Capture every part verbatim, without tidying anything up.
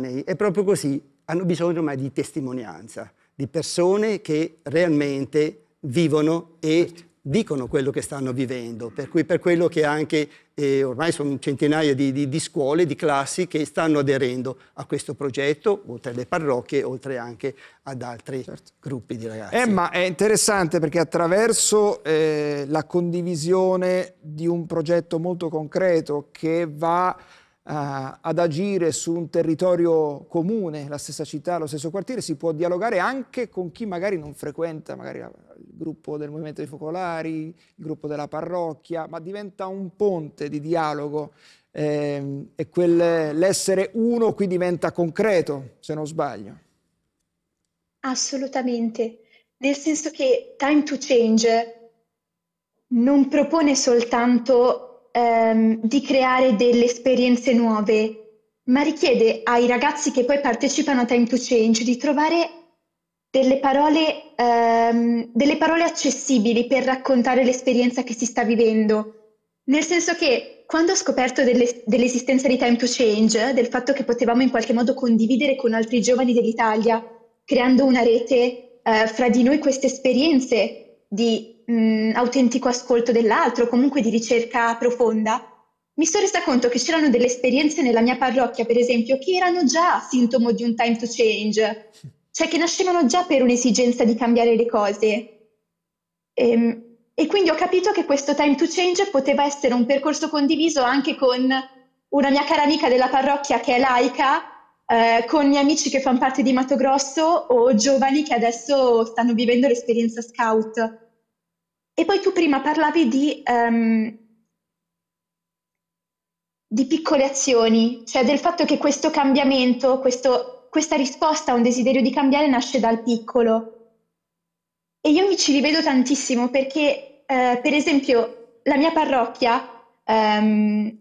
giovani è proprio così, hanno bisogno mai di testimonianza, di persone che realmente vivono e dicono quello che stanno vivendo, per cui per quello che anche eh, ormai sono centinaia di, di, di scuole, di classi che stanno aderendo a questo progetto, oltre alle parrocchie, oltre anche ad altri certo. gruppi di ragazzi. Emma, è interessante perché attraverso eh, la condivisione di un progetto molto concreto che va Uh, ad agire su un territorio comune, la stessa città, lo stesso quartiere, si può dialogare anche con chi magari non frequenta magari il gruppo del Movimento dei Focolari, il gruppo della parrocchia, ma diventa un ponte di dialogo ehm, e quel, l'essere uno qui diventa concreto, se non sbaglio. Assolutamente, nel senso che Time to Change non propone soltanto di creare delle esperienze nuove, ma richiede ai ragazzi che poi partecipano a Time to Change di trovare delle parole, um, delle parole accessibili per raccontare l'esperienza che si sta vivendo. Nel senso che quando ho scoperto delle, dell'esistenza di Time to Change, del fatto che potevamo in qualche modo condividere con altri giovani dell'Italia, creando una rete uh, fra di noi queste esperienze di Mh, autentico ascolto dell'altro, comunque di ricerca profonda, mi sono resa conto che c'erano delle esperienze nella mia parrocchia, per esempio, che erano già sintomo di un time to change, cioè che nascevano già per un'esigenza di cambiare le cose. E, e quindi ho capito che questo time to change poteva essere un percorso condiviso anche con una mia cara amica della parrocchia che è laica, eh, con i miei amici che fanno parte di Mato Grosso o giovani che adesso stanno vivendo l'esperienza scout. E poi tu prima parlavi di, um, di piccole azioni, cioè del fatto che questo cambiamento, questo, questa risposta a un desiderio di cambiare nasce dal piccolo. E io mi ci rivedo tantissimo perché, eh, per esempio, la mia parrocchia um,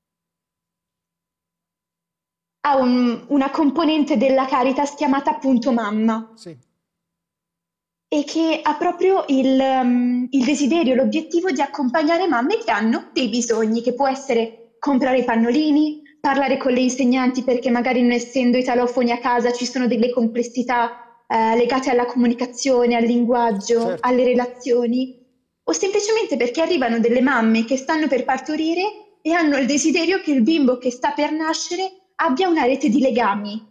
ha un, una componente della Caritas chiamata appunto Mamma. Sì. E che ha proprio il, um, il desiderio, l'obiettivo di accompagnare mamme che hanno dei bisogni, che può essere comprare i pannolini, parlare con le insegnanti perché magari non essendo italofoni a casa ci sono delle complessità eh, legate alla comunicazione, al linguaggio, certo. alle relazioni, o semplicemente perché arrivano delle mamme che stanno per partorire e hanno il desiderio che il bimbo che sta per nascere abbia una rete di legami.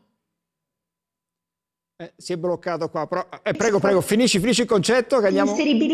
Eh, si è bloccato qua, però, eh, prego, prego, finisci, finisci il concetto che andiamo...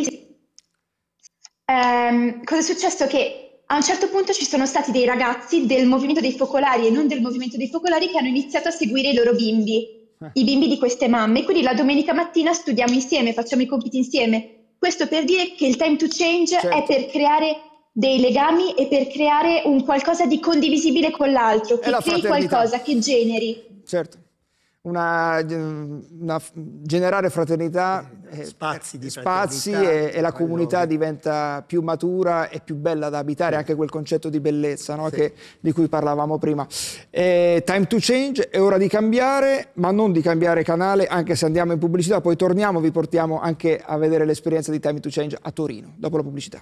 Um, cosa è successo? Che a un certo punto ci sono stati dei ragazzi del Movimento dei Focolari e non del Movimento dei Focolari che hanno iniziato a seguire i loro bimbi, eh. i bimbi di queste mamme, quindi la domenica mattina studiamo insieme, facciamo i compiti insieme. Questo per dire che il time to change certo. è per creare dei legami e per creare un qualcosa di condivisibile con l'altro, che crei qualcosa, che generi. Certo. Una, una, generare fraternità, eh, spazi, di spazi e, e la comunità ovvio. diventa più matura e più bella da abitare, sì. anche quel concetto di bellezza no? sì. che, di cui parlavamo prima. Eh, time to change, è ora di cambiare, ma non di cambiare canale, anche se andiamo in pubblicità, poi torniamo, vi portiamo anche a vedere l'esperienza di Time to Change a Torino, dopo la pubblicità.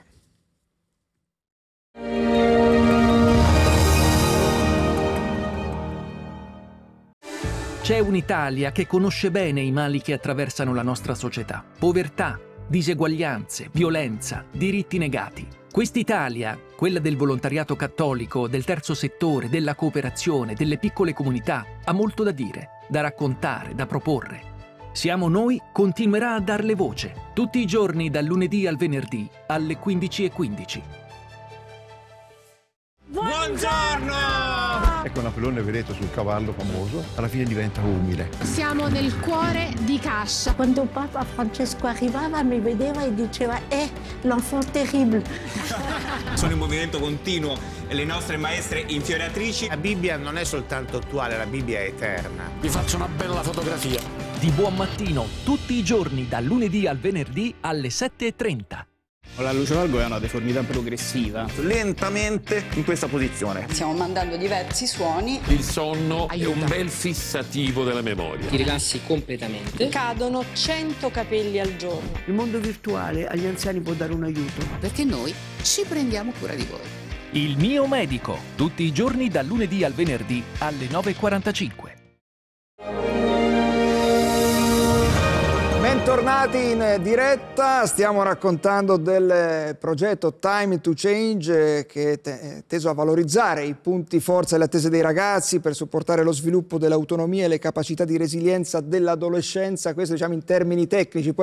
C'è un'Italia che conosce bene i mali che attraversano la nostra società. Povertà, diseguaglianze, violenza, diritti negati. Quest'Italia, quella del volontariato cattolico, del terzo settore, della cooperazione, delle piccole comunità, ha molto da dire, da raccontare, da proporre. Siamo Noi continuerà a darle voce, tutti i giorni dal lunedì al venerdì alle quindici e quindici. Buongiorno! Ecco Napoleone, vedete, sul cavallo famoso, alla fine diventa umile. Siamo nel cuore di Cascia. Quando Papa Francesco arrivava mi vedeva e diceva eh, l'enfant terrible. Sono in movimento continuo e le nostre maestre infioriatrici. La Bibbia non è soltanto attuale, la Bibbia è eterna. Vi faccio una bella fotografia. Di buon mattino, tutti i giorni dal lunedì al venerdì alle sette e trenta. La luce valgo è una deformità progressiva. Lentamente in questa posizione. Stiamo mandando diversi suoni. Il sonno Aiuta. È un bel fissativo della memoria. Ti rilassi completamente. Cadono cento capelli al giorno. Il mondo virtuale agli anziani può dare un aiuto. Perché noi ci prendiamo cura di voi. Il mio medico, tutti i giorni dal lunedì al venerdì alle nove e quarantacinque. Bentornati in diretta, stiamo raccontando del progetto Time to Change che è teso a valorizzare i punti forza e le attese dei ragazzi per supportare lo sviluppo dell'autonomia e le capacità di resilienza dell'adolescenza, questo diciamo in termini tecnici.